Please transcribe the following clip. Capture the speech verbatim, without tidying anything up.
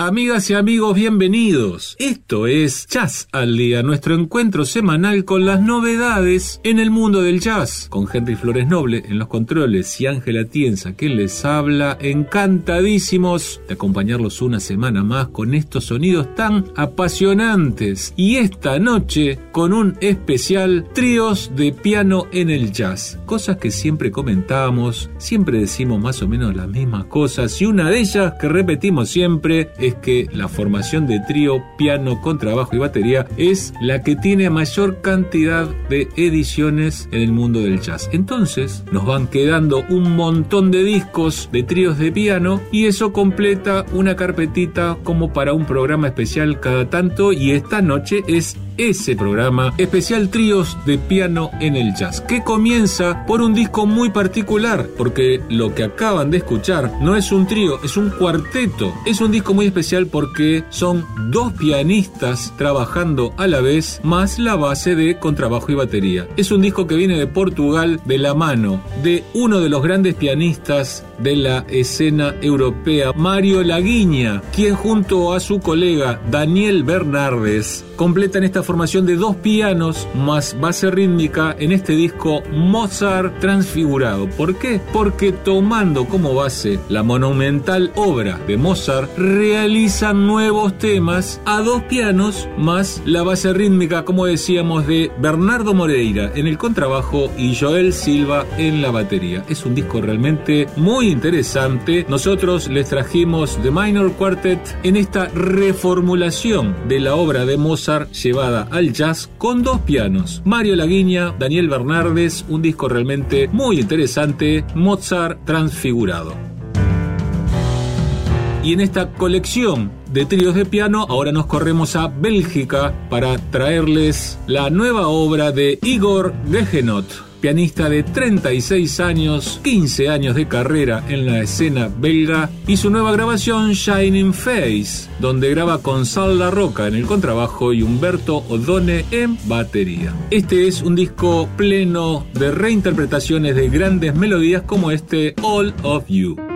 Amigas y amigos, bienvenidos. Esto es Jazz al Día, nuestro encuentro semanal con las novedades en el mundo del jazz. Con Henry Flores Noble en los controles y Ángela Tienza, quien les habla, encantadísimos de acompañarlos una semana más con estos sonidos tan apasionantes. Y esta noche con un especial tríos de piano en el jazz. Cosas que siempre comentamos, siempre decimos más o menos las mismas cosas, y una de ellas que repetimos siempre es que la formación de trío, piano, contrabajo y batería es la que tiene mayor cantidad de ediciones en el mundo del jazz. Entonces nos van quedando un montón de discos de tríos de piano y eso completa una carpetita como para un programa especial cada tanto, y esta noche es ese programa especial tríos de piano en el jazz, que comienza por un disco muy particular, porque lo que acaban de escuchar no es un trío, es un cuarteto. Es un disco muy especial porque son dos pianistas trabajando a la vez, más la base de contrabajo y batería. Es un disco que viene de Portugal de la mano de uno de los grandes pianistas de la escena europea, Mario Laguinha, quien junto a su colega Daniel Bernardes completan esta formación de dos pianos más base rítmica en este disco Mozart Transfigurado. ¿Por qué? Porque tomando como base la monumental obra de Mozart, realizan nuevos temas a dos pianos más la base rítmica, como decíamos, de Bernardo Moreira en el contrabajo y Joel Silva en la batería. Es un disco realmente muy interesante. Nosotros les trajimos The Minor Quartet en esta reformulación de la obra de Mozart llevada al jazz con dos pianos, Mario Laguinha, Daniel Bernardes, un disco realmente muy interesante, Mozart Transfigurado. Y en esta colección de tríos de piano, ahora nos corremos a Bélgica para traerles la nueva obra de Igor Gegenot, pianista de treinta y seis años, quince años de carrera en la escena belga, y su nueva grabación Shining Face, donde graba con Sal La Roca en el contrabajo y Humberto Odone en batería. Este es un disco pleno de reinterpretaciones de grandes melodías como este All of You.